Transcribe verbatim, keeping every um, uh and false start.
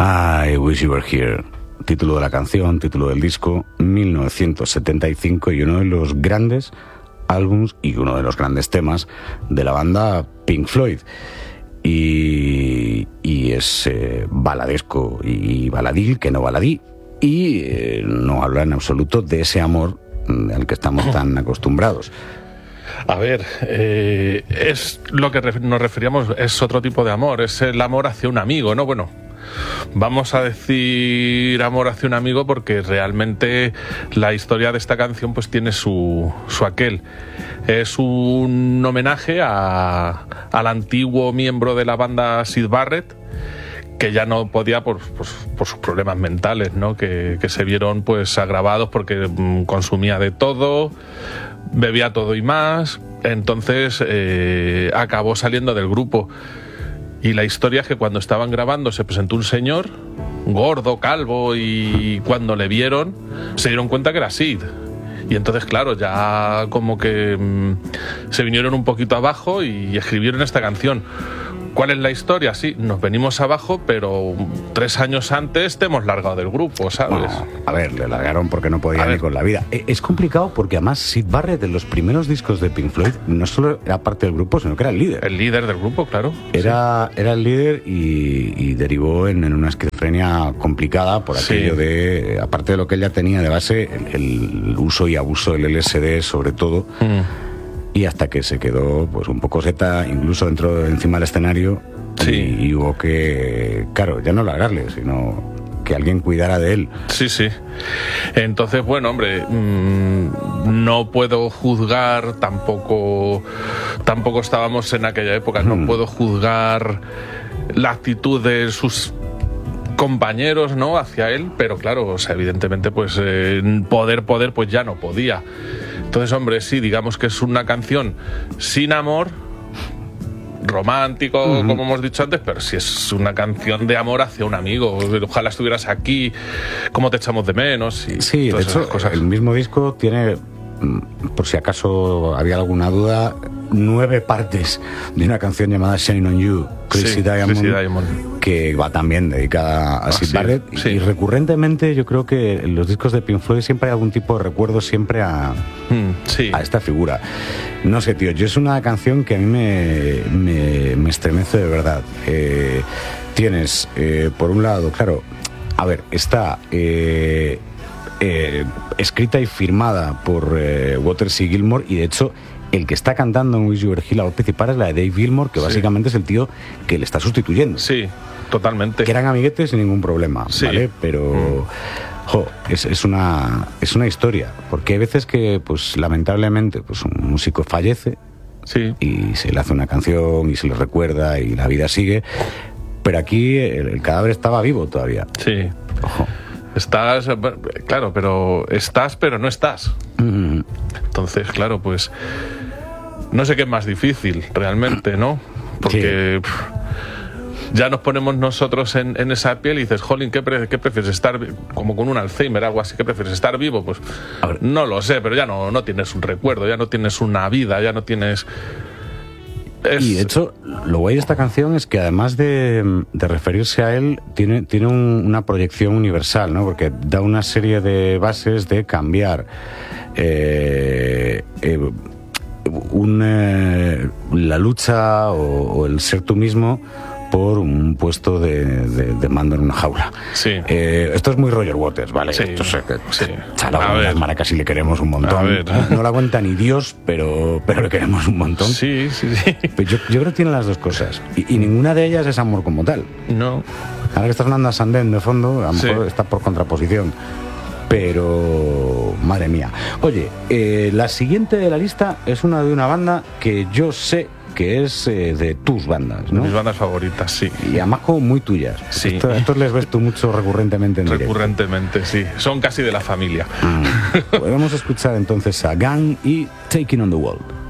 I Wish You Were Here. Título de la canción, título del disco, mil novecientos setenta y cinco, y uno de los grandes álbums y uno de los grandes temas de la banda Pink Floyd. Y, y es eh, baladesco y baladil, que no baladí, y eh, no habla en absoluto de ese amor al que estamos tan acostumbrados. A ver, eh, es lo que nos referíamos, es otro tipo de amor, es el amor hacia un amigo, ¿no? Bueno, vamos a decir amor hacia un amigo porque realmente la historia de esta canción pues tiene su, su aquel. Es un homenaje a, al antiguo miembro de la banda Syd Barrett, que ya no podía por, por, por sus problemas mentales, ¿no? Que, que se vieron pues agravados porque mm, consumía de todo, bebía todo y más, entonces eh, acabó saliendo del grupo. Y la historia es que cuando estaban grabando se presentó un señor gordo, calvo, y cuando le vieron se dieron cuenta que era Syd. Y entonces, claro, ya como que mmm, se vinieron un poquito abajo y escribieron esta canción. ¿Cuál es la historia? Sí, nos venimos abajo, pero tres años antes te hemos largado del grupo, ¿sabes? No, a ver, le largaron porque no podía ni con la vida. Es complicado porque además Syd Barrett en los primeros discos de Pink Floyd no solo era parte del grupo, sino que era el líder. El líder del grupo, claro. Era, sí. era el líder y, y derivó en, en una esquizofrenia complicada por aquello sí. de, aparte de lo que él ya tenía de base, el, el uso y abuso del L S D sobre todo. Mm. Y hasta que se quedó pues un poco zeta, incluso dentro encima del escenario, sí. y, y hubo que, claro, ya no largarle, sino que alguien cuidara de él. Sí, sí. Entonces, bueno, hombre, mmm, no puedo juzgar, tampoco, tampoco estábamos en aquella época, no mm. puedo juzgar la actitud de sus compañeros, ¿no?, hacia él, pero claro, o sea, evidentemente, pues eh, poder, poder, pues ya no podía. Entonces, hombre, sí, digamos que es una canción sin amor, romántico, uh-huh. como hemos dicho antes, pero sí es una canción de amor hacia un amigo. Ojalá estuvieras aquí, cómo te echamos de menos. Y sí, de hecho, cosas. El mismo disco tiene, por si acaso había alguna duda, nueve partes de una canción llamada Shine on You, Crazy, sí, Diamond, Crazy Diamond, que va también dedicada a ah, Syd sí, Barrett. Sí. Y recurrentemente yo creo que en los discos de Pink Floyd siempre hay algún tipo de recuerdo siempre a, mm, sí. a esta figura. No sé, tío, yo es una canción que a mí me, me, me estremece de verdad. Eh, tienes, eh, por un lado, claro, a ver, está... Eh, Eh, escrita y firmada por eh, Waters y Gilmour, y de hecho el que está cantando en Wish You Were Here, la voz principal es la de Dave Gilmour, que sí. básicamente es el tío que le está sustituyendo. Sí, totalmente. Que eran amiguetes sin ningún problema, sí. ¿vale? Pero mm. jo, es, es, una, es una historia, porque hay veces que pues lamentablemente pues un músico fallece sí. y se le hace una canción y se le recuerda y la vida sigue, pero aquí el, el cadáver estaba vivo todavía. Sí. Ojo. Estás, claro, pero estás, pero no estás. Mm. Entonces, claro, pues no sé qué es más difícil realmente, ¿no? Porque sí. pff, ya nos ponemos nosotros en, en esa piel y dices, jolín, ¿qué, pre- ¿qué prefieres? ¿Estar como con un Alzheimer, algo así? ¿Qué prefieres? ¿Estar vivo? Pues no lo sé, pero ya no, no tienes un recuerdo, ya no tienes una vida, ya no tienes... Es... Y de hecho, lo guay de esta canción es que además de, de referirse a él, tiene, tiene un, una proyección universal, ¿no? Porque da una serie de bases de cambiar eh, eh, un, eh, la lucha o, o el ser tú mismo por un puesto de, de, de mando en una jaula. Sí. Eh, esto es muy Roger Waters, ¿vale? Sí. Esto es, sí. Chala, las maracas y le queremos un montón. No la cuenta ni Dios, pero, pero le queremos un montón. Sí, sí, sí. Pero yo, yo creo que tiene las dos cosas. Y, y ninguna de ellas es amor como tal. No. Ahora que está sonando a Sandén de fondo, a lo mejor sí. está por contraposición. Pero, madre mía. Oye, eh, la siguiente de la lista es una de una banda que yo sé que es eh, de tus bandas, ¿no? Mis bandas favoritas, sí. Y además como muy tuyas. Sí. Esto, estos les ves tú mucho recurrentemente en directo. Recurrentemente, sí. Son casi de la familia. Mm. Podemos escuchar entonces a Gang y Taking on the World.